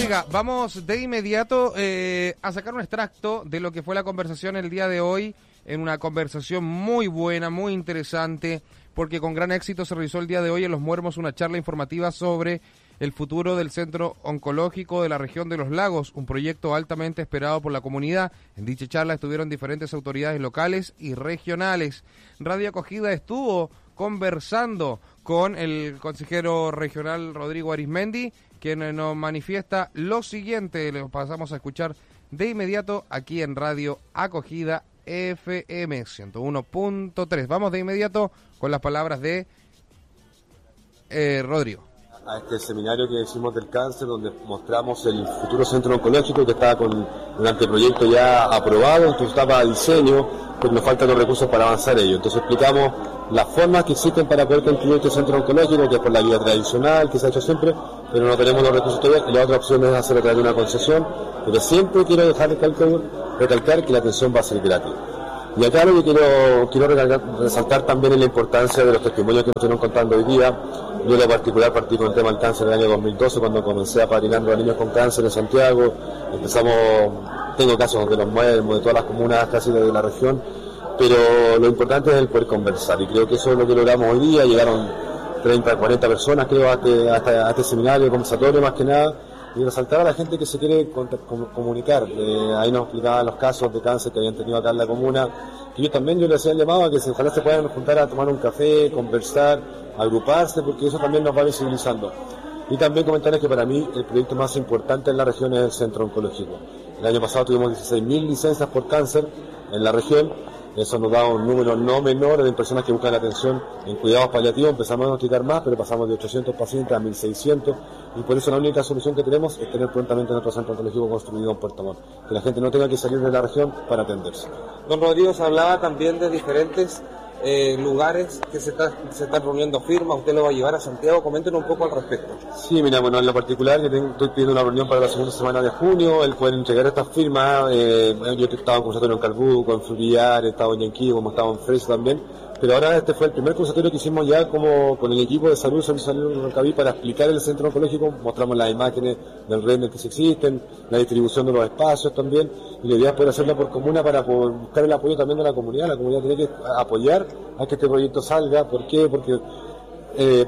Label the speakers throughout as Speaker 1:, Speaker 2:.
Speaker 1: Oiga, vamos de inmediato a sacar un extracto de lo que fue la conversación el día de hoy, en una conversación muy buena, muy interesante, porque con gran éxito se realizó el día de hoy en Los Muermos una charla informativa sobre el futuro del Centro Oncológico de la región de Los Lagos, un proyecto altamente esperado por la comunidad. En dicha charla estuvieron diferentes autoridades locales y regionales. Radio Acogida estuvo conversando con el consejero regional Rodrigo Arizmendi, quien nos manifiesta lo siguiente. Le pasamos a escuchar de inmediato aquí en Radio Acogida FM 101.3. Vamos de inmediato con las palabras de Rodrigo.
Speaker 2: A este seminario que hicimos del cáncer, donde mostramos el futuro centro oncológico que está con un anteproyecto ya aprobado, en su etapa de diseño, pero nos faltan los recursos para avanzar ello. Entonces explicamos las formas que existen para poder construir este centro oncológico, que es por la vía tradicional, que se ha hecho siempre, pero no tenemos los recursos todavía, y la otra opción es hacerlo a través de una concesión, pero siempre quiero dejar recalcar que la atención va a ser gratis. Y acá lo que quiero resaltar también es la importancia de los testimonios que nos estuvieron contando hoy día. Yo en lo particular partí con el tema del cáncer en el año 2012, cuando comencé apadrinando a niños con cáncer en Santiago. Tengo casos de Los Muermos, de todas las comunas casi de la región, pero lo importante es el poder conversar, y creo que eso es lo que logramos hoy día. Llegaron 30, 40 personas creo a este seminario conversatorio más que nada, y resaltar a la gente que se quiere comunicar. Ahí nos explicaban los casos de cáncer que habían tenido acá en la comuna, que yo les hacía el llamado a que ojalá se puedan juntar a tomar un café, conversar, agruparse, porque eso también nos va visibilizando. Y también comentarles que para mí el proyecto más importante en la región es el centro oncológico. El año pasado tuvimos 16.000 licencias por cáncer en la región. Eso nos da un número no menor de personas que buscan atención en cuidados paliativos. Empezamos a diagnosticar más, pero pasamos de 800 pacientes a 1.600, y por eso la única solución que tenemos es tener prontamente nuestro centro oncológico construido en Puerto Montt, que la gente no tenga que salir de la región para atenderse.
Speaker 3: Don Rodrigo, se hablaba también de diferentes lugares que se están reuniendo firmas. Usted lo va a llevar a Santiago. Coméntenos un poco al respecto.
Speaker 2: Sí, mira, bueno, en lo particular estoy pidiendo una reunión para la segunda semana de junio, el poder entregar estas firmas. Yo estaba en conversatorio en Calbuco, en Frutillar, he estado en Yanquillo, como estaba en Freso también, pero ahora este fue el primer conversatorio que hicimos ya como con el equipo de salud, para explicar el centro oncológico. Mostramos las imágenes del render que existen, la distribución de los espacios también, y la idea es poder hacerla por comuna para poder buscar el apoyo también de la comunidad. La comunidad tiene que apoyar a que este proyecto salga. ¿Por qué? Porque el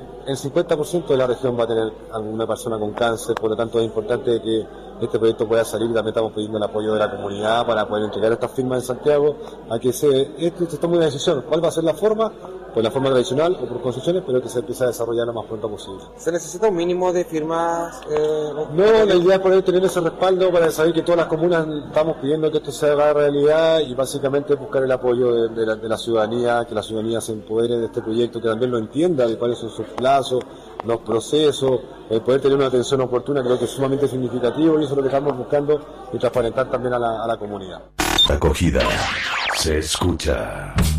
Speaker 2: 50% de la región va a tener alguna persona con cáncer, por lo tanto es importante que este proyecto pueda salir, y también estamos pidiendo el apoyo de la comunidad para poder entregar estas firmas en Santiago, a que se tome una decisión. ¿Cuál va a ser la forma? Pues la forma tradicional o por concesiones, pero que se empiece a desarrollar lo más pronto posible.
Speaker 3: ¿Se necesita un mínimo de firmas?
Speaker 2: No, la idea es poder tener ese respaldo para saber que todas las comunas estamos pidiendo que esto se haga realidad, y básicamente buscar el apoyo de la ciudadanía, que la ciudadanía se empodere de este proyecto, que también lo entienda, de cuáles son sus plazos, los procesos, el poder tener una atención oportuna. Creo que es sumamente significativo, y eso es lo que estamos buscando, y transparentar también a la comunidad.
Speaker 4: Acogida se escucha.